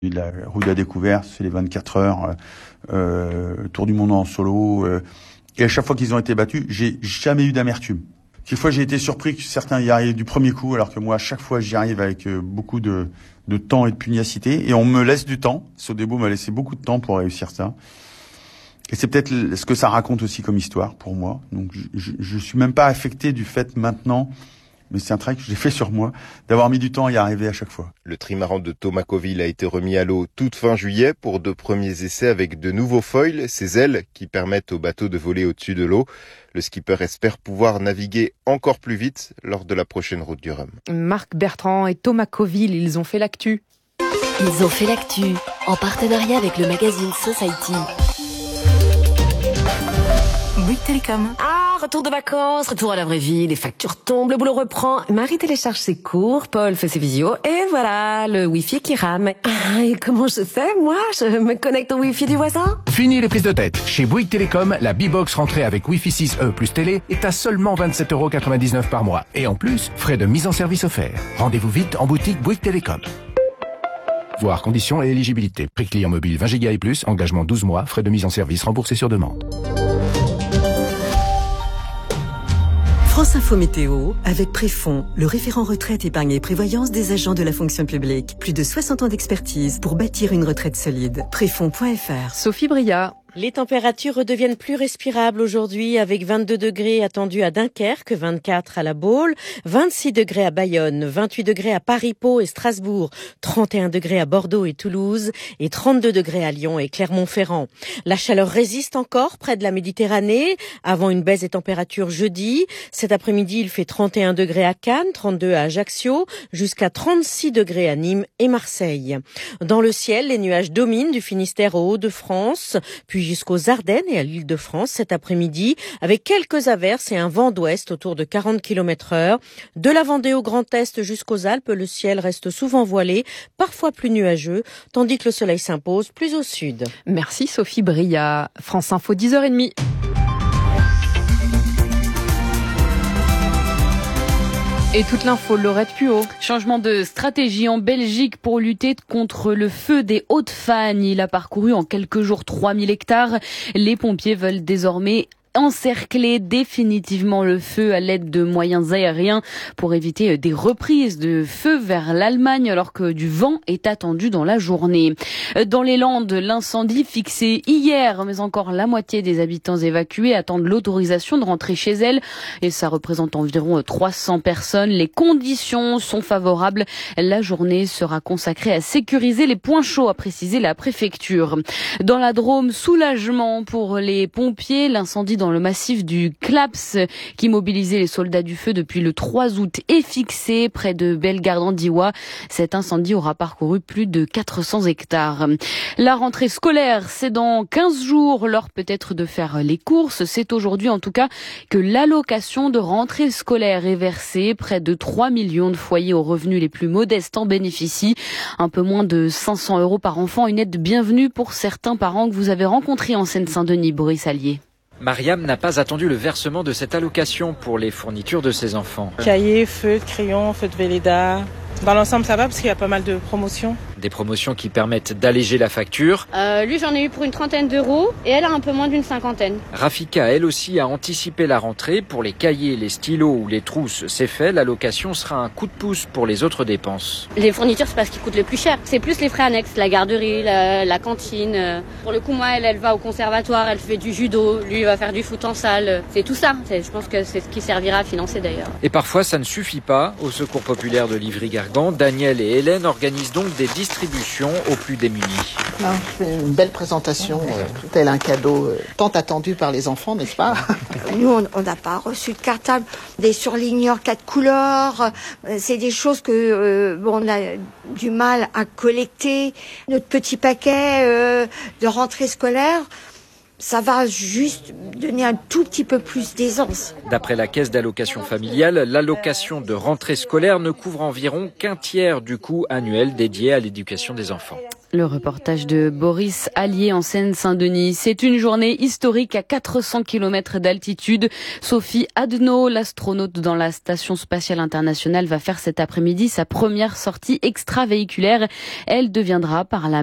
La route de la découverte, c'est les 24 heures, tour du monde en solo. Et à chaque fois qu'ils ont été battus, j'ai jamais eu d'amertume. Quelquefois, j'ai été surpris que certains y arrivent du premier coup, alors que moi, à chaque fois, j'y arrive avec beaucoup de temps et de pugnacité. Et on me laisse du temps. Sodebo m'a laissé beaucoup de temps pour réussir ça. Et c'est peut-être ce que ça raconte aussi comme histoire pour moi. Donc, je suis même pas affecté du fait maintenant, mais c'est un travail que j'ai fait sur moi, d'avoir mis du temps à y arriver à chaque fois. Le trimaran de Thomas Coville a été remis à l'eau toute fin juillet pour 2 premiers essais avec de nouveaux foils, ces ailes qui permettent au bateau de voler au-dessus de l'eau. Le skipper espère pouvoir naviguer encore plus vite lors de la prochaine route du Rhum. Marc Bertrand et Thomas Coville, ils ont fait l'actu. Ils ont fait l'actu en partenariat avec le magazine Society. Bouygues Télécom. Retour de vacances, retour à la vraie vie, les factures tombent, le boulot reprend. Marie télécharge ses cours, Paul fait ses visios, et voilà, le Wi-Fi qui rame. Et comment je fais, moi? Je me connecte au Wi-Fi du voisin? Fini les prises de tête. Chez Bouygues Télécom, la B-Box rentrée avec Wi-Fi 6E plus télé est à seulement 27,99 € par mois. Et en plus, frais de mise en service offerts. Rendez-vous vite en boutique Bouygues Télécom. Voir conditions et éligibilité. Prix client mobile 20 Go et plus, engagement 12 mois, frais de mise en service remboursés sur demande. France Info Météo, avec Préfond, le référent retraite, épargne et prévoyance des agents de la fonction publique. Plus de 60 ans d'expertise pour bâtir une retraite solide. Préfond.fr. Sophie Bria. Les températures redeviennent plus respirables aujourd'hui avec 22 degrés attendus à Dunkerque, 24 à La Baule, 26 degrés à Bayonne, 28 degrés à Paris, Pau et Strasbourg, 31 degrés à Bordeaux et Toulouse et 32 degrés à Lyon et Clermont-Ferrand. La chaleur résiste encore près de la Méditerranée avant une baisse des températures jeudi. Cet après-midi, il fait 31 degrés à Cannes, 32 à Ajaccio, jusqu'à 36 degrés à Nîmes et Marseille. Dans le ciel, les nuages dominent du Finistère aux Hauts-de-France, puis jusqu'aux Ardennes et à l'Île-de-France cet après-midi, avec quelques averses et un vent d'ouest autour de 40 km/h. De la Vendée au Grand Est jusqu'aux Alpes, le ciel reste souvent voilé, parfois plus nuageux, tandis que le soleil s'impose plus au sud. Merci Sophie Bria. France Info 10h30. Et toute l'info, Laurette Puot. Changement de stratégie en Belgique pour lutter contre le feu des Hautes-Fagnes. Il a parcouru en quelques jours 3000 hectares. Les pompiers veulent désormais encercler définitivement le feu à l'aide de moyens aériens pour éviter des reprises de feu vers l'Allemagne alors que du vent est attendu dans la journée. Dans les Landes, l'incendie fixé hier, mais encore la moitié des habitants évacués attendent l'autorisation de rentrer chez elles et ça représente environ 300 personnes. Les conditions sont favorables. La journée sera consacrée à sécuriser les points chauds, a précisé la préfecture. Dans la Drôme, soulagement pour les pompiers. L'incendie dans le massif du Claps qui mobilisait les soldats du feu depuis le 3 août est fixé près de Bellegarde-en-Diois. Cet incendie aura parcouru plus de 400 hectares. La rentrée scolaire, c'est dans 15 jours. L'heure peut-être de faire les courses. C'est aujourd'hui en tout cas que l'allocation de rentrée scolaire est versée. Près de 3 millions de foyers aux revenus les plus modestes en bénéficient. Un peu moins de 500 € par enfant. Une aide bienvenue pour certains parents que vous avez rencontrés en Seine-Saint-Denis, Boris Allier. Mariam n'a pas attendu le versement de cette allocation pour les fournitures de ses enfants. Cahiers, feutres, crayons, feutres Velleda. Dans l'ensemble, ça va parce qu'il y a pas mal de promotions. Des promotions qui permettent d'alléger la facture. Lui, j'en ai eu pour une 30aine d'euros et elle a un peu moins d'une 50aine. Rafika, elle aussi, a anticipé la rentrée. Pour les cahiers, les stylos ou les trousses, c'est fait. L'allocation sera un coup de pouce pour les autres dépenses. Les fournitures, c'est pas ce qui coûte le plus cher. C'est plus les frais annexes, la garderie, la cantine. Pour le coup, moi, elle va au conservatoire, elle fait du judo. Lui, il va faire du foot en salle. C'est tout ça. Je pense que c'est ce qui servira à financer d'ailleurs. Et parfois, ça ne suffit pas. Au Secours populaire de Livry-Gargan, Daniel et Hélène organisent donc des distributions aux plus démunis. C'est une belle présentation, tel un cadeau tant attendu par les enfants, n'est-ce pas? Nous, on n'a pas reçu de cartable, des surligneurs 4 couleurs. C'est des choses que on a du mal à collecter. Notre petit paquet de rentrée scolaire, ça va juste donner un tout petit peu plus d'aisance. D'après la caisse d'allocation familiale, l'allocation de rentrée scolaire ne couvre environ qu'un tiers du coût annuel dédié à l'éducation des enfants. Le reportage de Boris Allier en Seine-Saint-Denis. C'est une journée historique à 400 km d'altitude. Sophie Adno, l'astronaute dans la Station spatiale internationale, va faire cet après-midi sa première sortie extravéhiculaire. Elle deviendra par la